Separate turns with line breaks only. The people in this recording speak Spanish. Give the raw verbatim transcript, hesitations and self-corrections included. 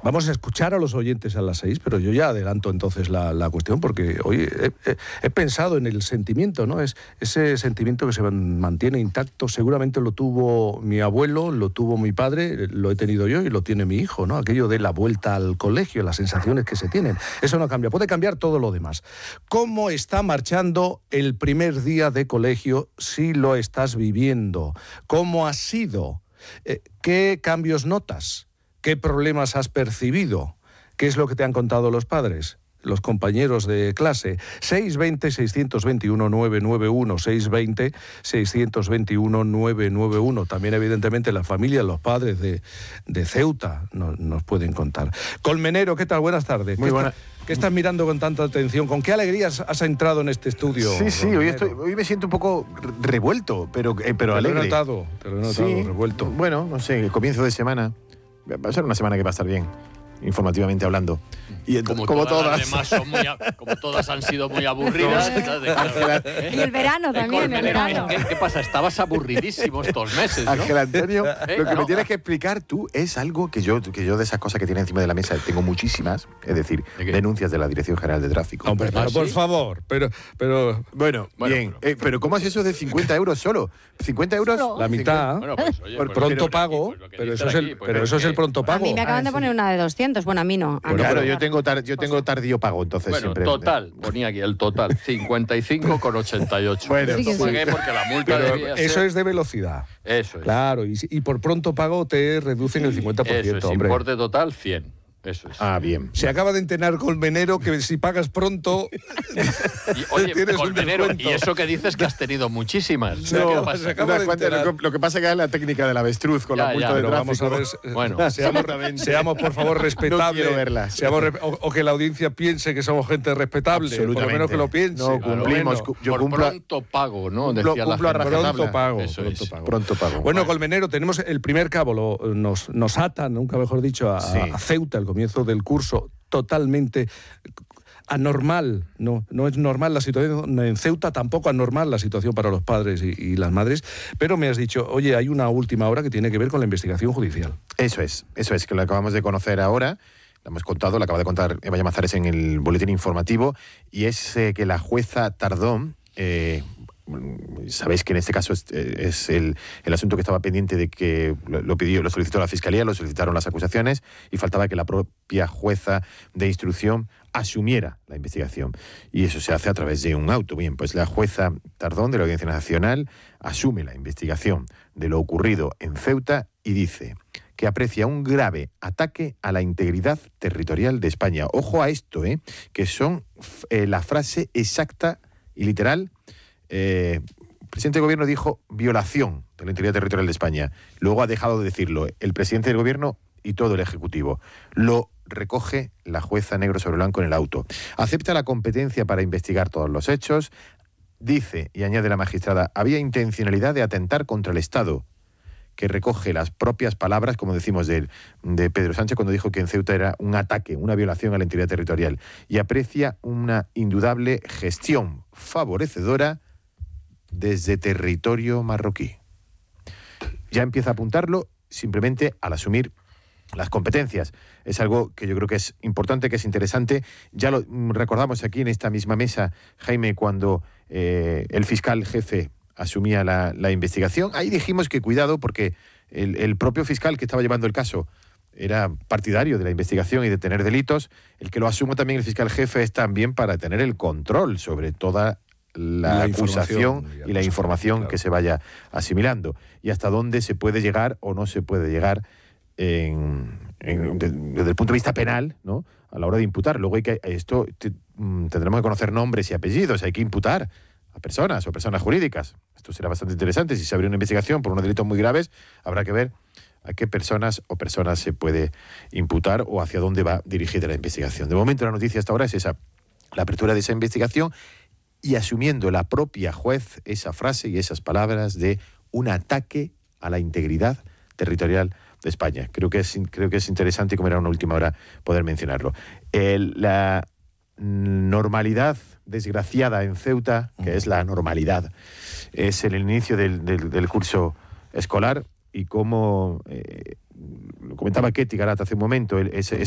Vamos a escuchar a los oyentes a las seis, pero yo ya adelanto entonces la, la cuestión, porque hoy he, he, he pensado en el sentimiento, ¿no? Es ese sentimiento que se mantiene intacto. Seguramente lo tuvo mi abuelo, lo tuvo mi padre, lo he tenido yo y lo tiene mi hijo, ¿no? Aquello de la vuelta al colegio, las sensaciones que se tienen. Eso no cambia, puede cambiar todo lo demás. ¿Cómo está marchando el primer día de colegio si lo estás viviendo? ¿Cómo ha sido? Eh, ¿Qué cambios notas? ¿Qué problemas has percibido? ¿Qué es lo que te han contado los padres, los compañeros de clase? seis veinte, seiscientos veintiuno, novecientos noventa y uno, seis veinte, seiscientos veintiuno, novecientos noventa y uno. También, evidentemente, la familia, los padres de, de Ceuta nos, nos pueden contar. Colmenero, ¿qué tal? Buenas tardes.
Muy buenas.
¿Qué estás mirando con tanta atención? ¿Con qué alegrías has entrado en este estudio?
Sí, sí, hoy, estoy, hoy me siento un poco revuelto, pero, eh, pero
te
alegre.
Te lo he notado, te lo he notado,
sí,
revuelto.
Bueno, no sé, el comienzo de semana. Va a ser una semana que va a estar bien, informativamente hablando. Y
como,
como
todas,
todas.
Además, son muy, como todas han sido muy aburridas.
¿Eh? Y el verano también, el verano.
¿Qué, ¿Qué pasa? Estabas aburridísimo estos meses, ¿no?
Ángel Antonio,
¿Eh?
lo que
no.
me tienes que explicar tú es algo que yo, que yo de esas cosas que tiene encima de la mesa tengo muchísimas, es decir,
¿De qué?
denuncias de la Dirección General de Tráfico.
Hombre, pero
¿Ah,
por
sí?
favor, pero... pero
Bueno,
Bueno,
bien,
pero-
eh, pero ¿cómo es eso de cincuenta euros solo? ¿cincuenta euros?
Solo.
la mitad,
Bueno, pues, oye,
Por
pues,
pronto
pero-
pago,
pues lo que
pero
dicen
eso es el,
aquí, pues,
pero eso es el pronto
A
pago.
mí me acaban
Ah,
de
sí.
poner una de doscientos. Bueno, a mí no. A mí
Claro,
no.
yo tengo, tar- yo tengo tardío pago, entonces
Bueno,
siempre...
total, ponía aquí el total, cincuenta y cinco con ochenta y ocho.
Bueno,
Sí que
no
sí.
pagué porque la multa
Pero
debía
eso
ser-
es de velocidad.
Eso es.
Claro, y, si- y por pronto pago te reducen el cincuenta por ciento,
Eso es,
hombre.
importe total cien. Eso es.
Ah, bien.
Se acaba de enterar Colmenero que si pagas pronto...
Y, oye,
tienes un
Colmenero,
descuento.
y eso que dices que has tenido muchísimas.
Se
¿Qué
acaba-
pasa?
se acaba
Unas
de
cuantas,
enterar.
lo, que- lo que pasa es que es la técnica del avestruz con
Ya,
la multa
ya,
de
Pero
tráfico.
vamos a ver,
Bueno.
seamos, seamos por favor respetables.
No quiero verlas.
Seamos re- o, o que la audiencia piense que somos gente respetable. Por lo
Absolutamente.
menos que lo piense.
No,
por lo
cumplimos,
menos.
cu- yo
Por
cumplo,
pronto pago, ¿no?
cumplo-
Decía
cumplo a
la gente.
rajatabla.
Pronto pago,
Eso
pronto
es.
pago.
pronto pago.
Bueno, Colmenero, tenemos el primer cabo, lo- nos, nos ata, nunca mejor dicho, a,
Sí.
a Ceuta, el comienzo del curso, totalmente anormal. No, no es normal la situación en Ceuta, tampoco anormal la situación para los padres y, y las madres, pero me has dicho, oye, hay una última hora que tiene que ver con la investigación judicial.
Eso es, eso es, que lo acabamos de conocer ahora, lo hemos contado, lo acaba de contar Eva Llamazares en el boletín informativo, y es eh, que la jueza Tardón, eh, sabéis que en este caso es, es el, el asunto que estaba pendiente de que lo, lo pidió, lo solicitó la Fiscalía, lo solicitaron las acusaciones, y faltaba que la propia jueza de instrucción asumiera la investigación. Y eso se hace a través de un auto. Bien, pues la jueza Tardón de la Audiencia Nacional asume la investigación de lo ocurrido en Ceuta y dice que aprecia un grave ataque a la integridad territorial de España. Ojo a esto, ¿eh? que son eh, la frase exacta y literal. Eh, el presidente del gobierno dijo violación de la integridad territorial de España. Luego ha dejado de decirlo el presidente del gobierno y todo el Ejecutivo. Lo recoge la jueza negro sobre blanco en el auto. Acepta la competencia para investigar todos los hechos. Dice, y añade la magistrada, había intencionalidad de atentar contra el Estado, que recoge las propias palabras, como decimos, de, de Pedro Sánchez cuando dijo que en Ceuta era un ataque, una violación a la integridad territorial, y aprecia una indudable gestión favorecedora desde territorio marroquí. Ya empieza a apuntarlo simplemente al asumir las competencias. Es algo que yo creo que es importante, que es interesante. Ya lo recordamos aquí en esta misma mesa, Jaime, cuando eh, el fiscal jefe asumía la, la investigación. Ahí dijimos que cuidado porque el, el propio fiscal que estaba llevando el caso era partidario de la investigación y de tener delitos. El que lo asuma también el fiscal jefe es también para tener el control sobre toda la, la acusación y, y la información claro. que se vaya asimilando. Y hasta dónde se puede llegar o no se puede llegar en, en, de, desde el punto de vista penal, ¿no? A la hora de imputar. Luego hay que, esto te, tendremos que conocer nombres y apellidos, hay que imputar a personas o personas jurídicas. Esto será bastante interesante. Si se abre una investigación por unos delitos muy graves, habrá que ver a qué personas o personas se puede imputar o hacia dónde va dirigida la investigación. De momento la noticia hasta ahora es esa, la apertura de esa investigación y asumiendo la propia juez esa frase y esas palabras de un ataque a la integridad territorial de España. Creo que es, creo que es interesante, y como era una última hora, poder mencionarlo. El, la normalidad desgraciada en Ceuta, que es la normalidad, es el inicio del, del, del curso escolar y como eh, lo comentaba Ketty Garat hace un momento, el, ese,